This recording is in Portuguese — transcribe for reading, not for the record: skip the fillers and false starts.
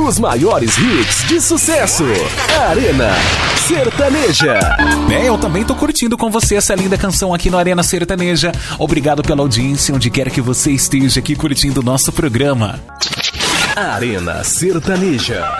Os maiores hits de sucesso. Arena Sertaneja. Eu também tô curtindo com você essa linda canção aqui no Arena Sertaneja. Obrigado pela audiência, onde quer que você esteja aqui curtindo o nosso programa. Arena Sertaneja.